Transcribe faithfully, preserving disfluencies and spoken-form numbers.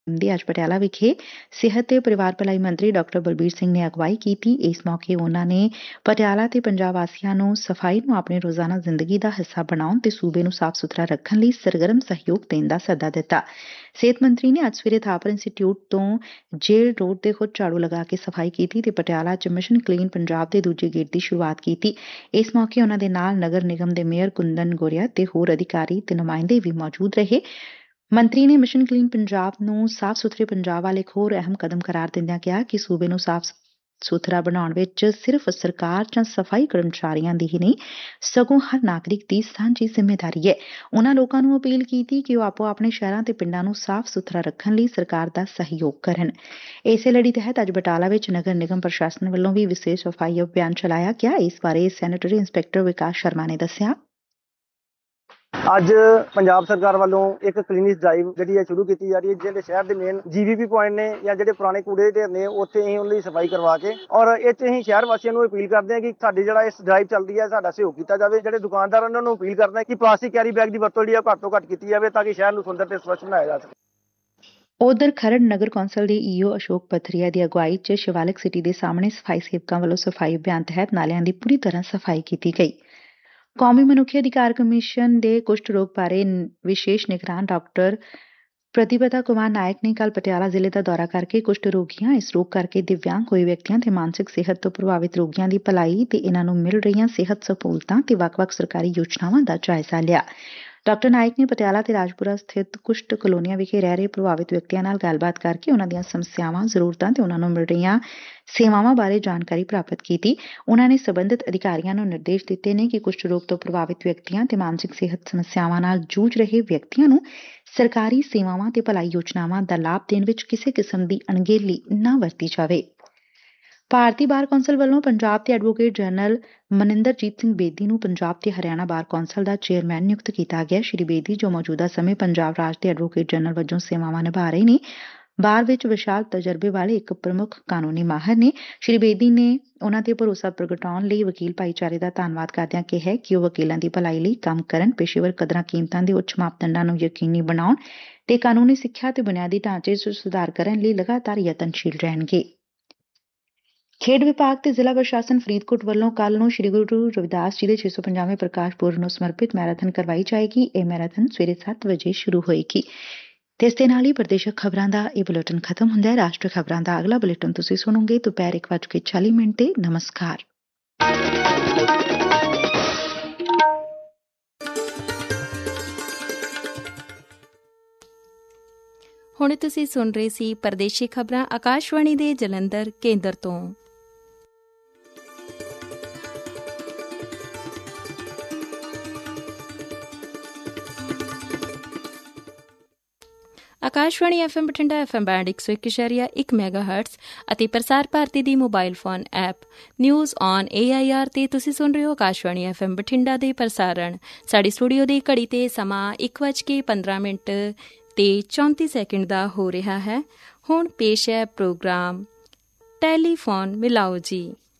ਦੀ ਅੱਜ ਪਟਿਆਲਾ ਵਿਖੇ ਸਿਹਤ ਤੇ ਪਰਿਵਾਰ ਭਲਾਈ ਮੰਤਰੀ ਡਾਕਟਰ ਬਲਬੀਰ ਸਿੰਘ ਨੇ ਅਗਵਾਈ ਕੀਤੀ। ਇਸ ਮੌਕੇ ਉਨਾਂ ਨੇ ਪਟਿਆਲਾ ਤੇ ਪੰਜਾਬ ਵਾਸੀਆਂ ਨੂੰ ਸਫ਼ਾਈ ਨੂੰ ਆਪਣੀ ਰੋਜ਼ਾਨਾ ਜ਼ਿੰਦਗੀ ਦਾ ਹਿੱਸਾ ਬਣਾਉਣ ਤੇ ਸੂਬੇ ਨੂੰ ਸਾਫ਼ ਸੁਥਰਾ ਰੱਖਣ ਲਈ ਸਰਗਰਮ ਸਹਿਯੋਗ ਦੇਣ ਦਾ ਸੱਦਾ ਦਿੱਤਾ। ਸਿਹਤ ਮੰਤਰੀ ਨੇ ਅੱਜ ਸਵੇਰੇ ਥਾਪਰ ਇੰਸਟੀਚਿਊਟ ਤੋਂ ਜੇਲ੍ਹ ਰੋਡ ਤੇ ਖੁਦ ਝਾੜੂ ਲਗਾ ਕੇ ਸਫ਼ਾਈ ਕੀਤੀ ਤੇ ਪਟਿਆਲਾ ਚ ਮਿਸ਼ਨ ਕਲੀਨ ਪੰਜਾਬ ਦੇ ਦੂਜੇ ਗੇੜ ਦੀ ਸ਼ੁਰੂਆਤ ਕੀਤੀ। ਇਸ ਮੌਕੇ ਉਨਾਂ ਦੇ ਨਾਲ ਨਗਰ ਨਿਗਮ ਦੇ ਮੇਅਰ ਕੁੰਦਨ ਗੋਰੀਆ ਤੇ ਹੋਰ ਅਧਿਕਾਰੀ ਤੇ ਨੁਮਾਇੰਦੇ ਵੀ ਮੌਜੂਦ ਰਹੇ। ਮੰਤਰੀ ਨੇ ਮਿਸ਼ਨ ਕਲੀਨ ਪੰਜਾਬ ਨੂੰ ਸਾਫ਼ ਸੁਥਰੇ ਪੰਜਾਬ ਵੱਲ ਇੱਕ ਹੋਰ ਅਹਿਮ ਕਦਮ ਕਰਾਰ ਦਿੰਦਿਆਂ ਕਿਹਾ ਕਿ ਸੂਬੇ ਨੂੰ ਸਾਫ਼ ਸੁਥਰਾ ਬਣਾਉਣ ਵਿੱਚ ਸਿਰਫ਼ ਸਰਕਾਰ ਜਾਂ ਸਫ਼ਾਈ ਕਰਮਚਾਰੀਆਂ ਦੀ ਹੀ ਨਹੀਂ ਸਗੋਂ ਹਰ ਨਾਗਰਿਕ ਦੀ ਸਾਂਝੀ ਜ਼ਿੰਮੇਦਾਰੀ ਹੈ। ਉਨ੍ਹਾਂ ਲੋਕਾਂ ਨੂੰ ਅਪੀਲ ਕੀਤੀ ਕਿ ਉਹ ਆਪੋ ਆਪਣੇ ਸ਼ਹਿਰਾਂ ਤੇ ਪਿੰਡਾਂ ਨੂੰ ਸਾਫ਼ ਸੁਥਰਾ ਰੱਖਣ ਲਈ ਸਰਕਾਰ ਦਾ ਸਹਿਯੋਗ ਕਰਨ। ਇਸੇ ਲੜੀ ਤਹਿਤ ਅੱਜ ਬਟਾਲਾ ਵਿੱਚ ਨਗਰ ਨਿਗਮ ਪ੍ਰਸ਼ਾਸਨ ਵੱਲੋਂ ਵੀ ਵਿਸ਼ੇਸ਼ ਸਫ਼ਾਈ ਅਭਿਆਨ ਚਲਾਇਆ ਗਿਆ। ਇਸ ਬਾਰੇ ਸੈਨੇਟਰੀ ਇੰਸਪੈਕਟਰ ਵਿਕਾਸ ਸ਼ਰਮਾ ਨੇ ਦੱਸਿਆ। ਅੱਜ ਪੰਜਾਬ ਸਰਕਾਰ ਵੱਲੋਂ ਇੱਕ ਕਲੀਨਿਕ ਡਰਾਈਵ ਜਿਹੜੀ ਹੈ ਸ਼ੁਰੂ ਕੀਤੀ ਜਾ ਰਹੀ ਹੈ। ਜਿਹੜੇ ਸ਼ਹਿਰ ਦੇ ਮੇਨ ਜੀਵੀਪੀ ਪੁਆਇੰਟ ਨੇ ਜਾਂ ਜਿਹੜੇ ਪੁਰਾਣੇ ਕੂੜੇ ਦੇ ਢੇਰ ਨੇ ਉੱਥੇ ਅਸੀਂ ਉਹਨਾਂ ਦੀ ਸਫਾਈ ਕਰਵਾ ਕੇ ਔਰ ਇਹ 'ਚ ਅਸੀਂ ਸ਼ਹਿਰ ਵਾਸੀਆਂ ਨੂੰ ਅਪੀਲ ਕਰਦੇ ਹਾਂ ਕਿ ਸਾਡੀ ਜਿਹੜਾ ਇਸ ਡਰਾਈਵ ਚੱਲਦੀ ਹੈ ਸਾਡਾ ਸਹਿਯੋਗ ਕੀਤਾ ਜਾਵੇ। ਜਿਹੜੇ ਦੁਕਾਨਦਾਰ ਉਹਨਾਂ ਨੂੰ ਅਪੀਲ ਕਰਦੇ ਹਾਂ ਕਿ ਪਲਾਸਟਿਕ ਕੈਰੀ ਬੈਗ ਦੀ ਵਰਤੋਂ ਜਿਹੜੀ ਘੱਟ ਤੋਂ ਘੱਟ ਕੀਤੀ ਜਾਵੇ ਤਾਂ ਕਿ ਸ਼ਹਿਰ ਨੂੰ ਸੁੰਦਰ ਤੇ ਸਵੱਛ ਬਣਾਇਆ ਜਾ ਸਕੇ। ਉਧਰ ਖਰੜ ਨਗਰ ਕੌਂਸਲ ਦੇ ਈਓ ਅਸ਼ੋਕ ਪਥਰੀਆ ਦੀ ਅਗਵਾਈ 'ਚ ਸ਼ਿਵਾਲਿਕ ਸਿਟੀ ਦੇ ਸਾਹਮਣੇ ਸਫ਼ਾਈ ਸੇਵਕਾਂ ਵੱਲੋਂ ਸਫ਼ਾਈ ਅਭਿਆਨ ਤਹਿਤ ਨਾਲਿਆਂ ਦੀ ਪੂਰੀ ਤਰ੍ਹਾਂ ਸਫ਼ਾਈ ਕੀਤੀ ਗਈ। ਕੌਮੀ ਮਨੁੱਖੀ ਅਧਿਕਾਰ ਕਮਿਸ਼ਨ ਦੇ ਕੁਸ਼ਟ ਰੋਗ ਬਾਰੇ ਵਿਸ਼ੇਸ਼ ਨਿਗਰਾਨ ਡਾਕਟਰ ਪ੍ਰਤੀਪਤਾ ਕੁਮਾਰ ਨਾਇਕ ਨੇ ਕੱਲ੍ਹ ਪਟਿਆਲਾ ਜ਼ਿਲ੍ਹੇ ਦਾ ਦੌਰਾ ਕਰਕੇ ਕੁਸ਼ਟ ਰੋਗੀਆਂ, ਇਸ ਰੋਗ ਕਰਕੇ ਦਿਵਿਆਂਗ ਹੋਏ ਵਿਅਕਤੀਆਂ ਤੇ ਮਾਨਸਿਕ ਸਿਹਤ ਤੋਂ ਪ੍ਰਭਾਵਿਤ ਰੋਗੀਆਂ ਦੀ ਭਲਾਈ ਤੇ ਇਨ੍ਹਾਂ ਨੂੰ ਮਿਲ ਰਹੀਆਂ ਸਿਹਤ ਸਹੂਲਤਾਂ ਤੇ ਵੱਖ-ਵੱਖ ਸਰਕਾਰੀ ਯੋਜਨਾਵਾਂ ਦਾ ਜਾਇਜ਼ਾ ਲਿਆ। ਡਾਕਟਰ ਨਾਇਕ ਨੇ ਪਟਿਆਲਾ ਤੇ ਰਾਜਪੁਰਾ ਸਥਿਤ ਕੁਸ਼ਟ ਕਲੋਨੀਆਂ ਵਿਖੇ ਰਹਿ ਰਹੇ ਪ੍ਰਭਾਵਿਤ ਵਿਅਕਤੀਆਂ ਨਾਲ ਗੱਲਬਾਤ ਕਰਕੇ ਉਨ੍ਹਾਂ ਦੀਆਂ ਸਮੱਸਿਆਵਾਂ, ਜ਼ਰੂਰਤਾਂ ਤੇ ਉਨ੍ਹਾਂ ਨੂੰ ਮਿਲ ਰਹੀਆਂ ਸੇਵਾਵਾਂ ਬਾਰੇ ਜਾਣਕਾਰੀ ਪ੍ਰਾਪਤ ਕੀਤੀ। ਉਨ੍ਹਾਂ ਨੇ ਸਬੰਧਤ ਅਧਿਕਾਰੀਆਂ ਨੂੰ ਨਿਰਦੇਸ਼ ਦਿੱਤੇ ਨੇ ਕਿ ਕੁਸ਼ਟ ਰੋਗ ਤੋਂ ਪ੍ਰਭਾਵਿਤ ਵਿਅਕਤੀਆਂ ਤੇ ਮਾਨਸਿਕ ਸਿਹਤ ਸਮੱਸਿਆਵਾਂ ਨਾਲ ਜੂਝ ਰਹੇ ਵਿਅਕਤੀਆਂ ਨੂੰ ਸਰਕਾਰੀ ਸੇਵਾਵਾਂ ਤੇ ਭਲਾਈ ਯੋਜਨਾਵਾਂ ਦਾ ਲਾਭ ਦੇਣ ਵਿੱਚ ਕਿਸੇ ਕਿਸਮ ਦੀ ਅਣਗਹਿਲੀ ਨਾ ਵਰਤੀ ਜਾਵੇ। ਭਾਰਤੀ ਬਾਰ ਕੌਂਸਲ ਵੱਲੋਂ ਪੰਜਾਬ ਦੇ ਐਡਵੋਕੇਟ ਜਨਰਲ ਮਨਿੰਦਰਜੀਤ ਸਿੰਘ ਬੇਦੀ ਨੂੰ ਪੰਜਾਬ ਤੇ ਹਰਿਆਣਾ ਬਾਰ ਕੌਂਸਲ ਦਾ ਚੇਅਰਮੈਨ ਨਿਯੁਕਤ ਕੀਤਾ ਗਿਆ। ਸ਼੍ਰੀ ਬੇਦੀ ਜੋ ਮੌਜੂਦਾ ਸਮੇਂ ਪੰਜਾਬ ਰਾਜ ਦੇ ਐਡਵੋਕੇਟ ਜਨਰਲ ਵਜੋਂ ਸੇਵਾਵਾਂ ਨਿਭਾ ਰਹੇ ਨੇ, ਬਾਰ ਵਿੱਚ ਵਿਸ਼ਾਲ ਤਜਰਬੇ ਵਾਲੇ ਇੱਕ ਪ੍ਰਮੁੱਖ ਕਾਨੂੰਨੀ ਮਾਹਰ ਨੇ। ਸ਼੍ਰੀ ਬੇਦੀ ਨੇ ਉਨ੍ਹਾਂ ਤੇ ਭਰੋਸਾ ਪ੍ਰਗਟਾਉਣ ਲਈ ਵਕੀਲ ਭਾਈਚਾਰੇ ਦਾ ਧੰਨਵਾਦ ਕਰਦਿਆਂ ਕਿਹਾ ਕਿ ਉਹ ਵਕੀਲਾਂ ਦੀ ਭਲਾਈ ਲਈ ਕੰਮ ਕਰਨ, ਪੇਸ਼ੇਵਰ ਕਦਰਾਂ ਕੀਮਤਾਂ ਦੇ ਉੱਚ ਮਾਪਦੰਡਾਂ ਨੂੰ ਯਕੀਨੀ ਬਣਾਉਣ ਤੇ ਕਾਨੂੰਨੀ ਸਿੱਖਿਆ ਤੇ ਬੁਨਿਆਦੀ ਢਾਂਚੇ 'ਚ ਸੁਧਾਰ ਕਰਨ ਲਈ ਲਗਾਤਾਰ ਯਤਨਸ਼ੀਲ ਰਹਿਣਗੇ। ਖੇਡ ਵਿਭਾਗ ਤੇ ਜ਼ਿਲ੍ਹਾ ਪ੍ਰਸ਼ਾਸਨ ਫਰੀਦਕੋਟ ਵੱਲੋਂ ਕੱਲ੍ਹ ਨੂੰ ਸ੍ਰੀ ਗੁਰੂ ਰਵਿਦਾਸ ਜੀ ਦੇ ਛੇ ਸੌ ਪੰਜਾਹਵੇਂ ਪ੍ਰਕਾਸ਼ ਪੁਰਬ ਨੂੰ ਸਮਰਪਿਤ ਮੈਰਾਥਨ ਕਰਵਾਈ ਜਾਏਗੀ। ਇਹ ਮੈਰਾਥਨ ਸਵੇਰੇ ਸੱਤ ਵਜੇ ਸ਼ੁਰੂ ਹੋਏਗੀ। ਤੇ ਇਸ ਦੇ ਨਾਲ ਹੀ ਪ੍ਰਦੇਸ਼ਕ ਖਬਰਾਂ ਦਾ ਇਹ ਬੁਲੇਟਿਨ ਖਤਮ ਹੁੰਦਾ ਹੈ। ਰਾਸ਼ਟਰੀ ਖਬਰਾਂ ਦਾ ਅਗਲਾ ਬੁਲੇਟਿਨ ਤੁਸੀਂ ਸੁਣੋਗੇ ਦੁਪਹਿਰ ਇੱਕ ਵੱਜ ਕੇ ਚਾਲੀ ਮਿੰਟ ਤੇ। ਨਮਸਕਾਰ। ਹੁਣ ਤੁਸੀਂ ਸੁਣ ਰਹੇ ਸੀ ਪ੍ਰਦੇਸ਼ੀ ਖਬਰਾਂ ਆਕਾਸ਼ਵਾਣੀ ਦੇ ਜਲੰਧਰ ਕੇਂਦਰ ਤੋਂ। Akashvani F M Bathinda F M band ਇੱਕ ਸੌ ਇੱਕ ਇਸ਼ਾਰੀਆ ਇੱਕ ਮੈਗਾ ਹਰਟਸ ਅਤੇ ਪ੍ਰਸਾਰ ਭਾਰਤੀ ਦੀ mobile phone app news on A I R ਤੇ ਤੁਸੀਂ ਸੁਣ ਰਹੇ ਹੋ ਆਕਾਸ਼ਵਾਣੀ ਐਫ ਐਮ ਬਠਿੰਡਾ ਦੇ ਪ੍ਰਸਾਰਣ। ਸਾਡੀ ਸਟੂਡੀਓ ਦੀ ਘੜੀ ਤੇ ਸਮਾਂ ਇੱਕ ਵੱਜ ਕੇ ਪੰਦਰਾਂ ਮਿੰਟ ਤੇ ਚੌਂਤੀ ਸੈਕਿੰਡ ਦਾ ਹੋ ਰਿਹਾ ਹੈ। ਹੁਣ ਪੇਸ਼ ਹੈ ਪ੍ਰੋਗਰਾਮ ਟੈਲੀਫੋਨ ਮਿਲਾਓ ਜੀ।